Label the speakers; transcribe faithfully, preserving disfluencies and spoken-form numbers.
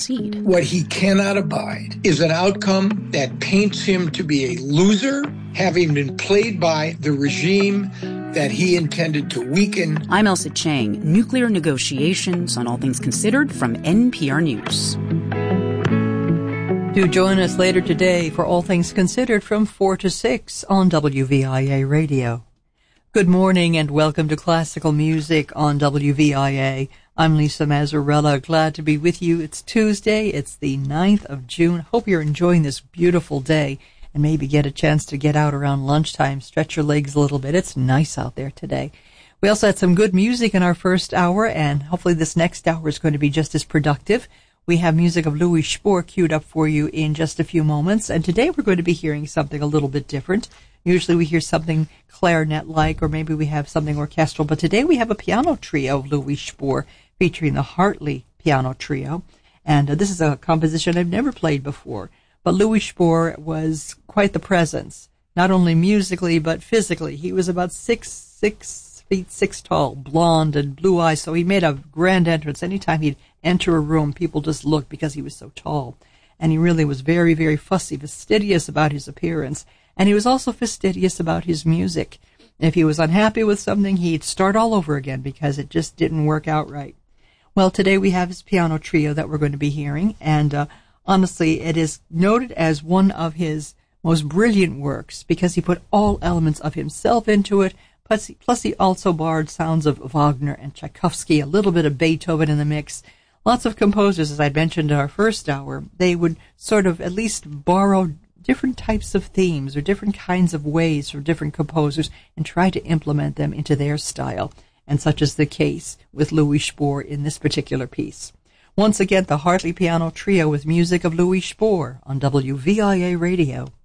Speaker 1: succeed.
Speaker 2: What he cannot abide is an outcome that paints him to be a loser, having been played by the regime that he intended to weaken.
Speaker 1: I'm Elsa Chang, Nuclear Negotiations on All Things Considered from N P R News.
Speaker 3: Do join us later today for All Things Considered from four to six on W V I A Radio. Good morning and welcome to Classical Music on W V I A. I'm Lisa Mazzarella, glad to be with you. It's Tuesday, it's the ninth of June. Hope you're enjoying this beautiful day and maybe get a chance to get out around lunchtime, stretch your legs a little bit. It's nice out there today. We also had some good music in our first hour, and hopefully this next hour is going to be just as productive. We have music of Louis Spohr queued up for you in just a few moments, and today we're going to be hearing something a little bit different. Usually we hear something clarinet-like, or maybe we have something orchestral, but today we have a piano trio of Louis Spohr featuring the Hartley Piano Trio, and uh, this is a composition I've never played before. But Louis Spohr was quite the presence, not only musically but physically. He was about six, six feet six tall, blonde and blue eyes, so he made a grand entrance. Anytime he'd enter a room, people just looked because he was so tall. And he really was very, very fussy, fastidious about his appearance. And he was also fastidious about his music. If he was unhappy with something, he'd start all over again because it just didn't work out right. Well, today we have his piano trio that we're going to be hearing, and uh, honestly, it is noted as one of his most brilliant works because he put all elements of himself into it, plus he, plus he also borrowed sounds of Wagner and Tchaikovsky, a little bit of Beethoven in the mix. Lots of composers, as I mentioned in our first hour, they would sort of at least borrow different types of themes or different kinds of ways from different composers and try to implement them into their style. And such is the case with Louis Spohr in this particular piece. Once again, the Hartley Piano Trio with music of Louis Spohr on W V I A Radio.